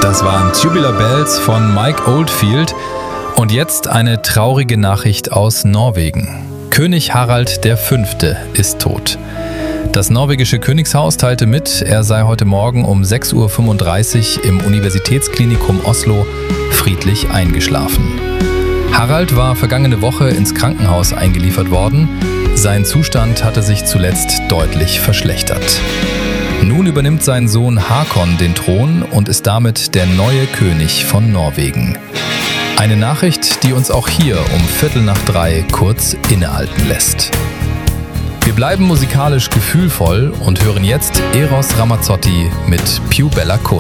Das waren Tubular Bells von Mike Oldfield. Und jetzt eine traurige Nachricht aus Norwegen. König Harald V. ist tot. Das norwegische Königshaus teilte mit, er sei heute Morgen um 6:35 Uhr im Universitätsklinikum Oslo friedlich eingeschlafen. Harald war vergangene Woche ins Krankenhaus eingeliefert worden. Sein Zustand hatte sich zuletzt deutlich verschlechtert. Nun übernimmt sein Sohn Håkon den Thron und ist damit der neue König von Norwegen. Eine Nachricht, die uns auch hier um 2:45 kurz innehalten lässt. Wir bleiben musikalisch gefühlvoll und hören jetzt Eros Ramazzotti mit Più bella cosa.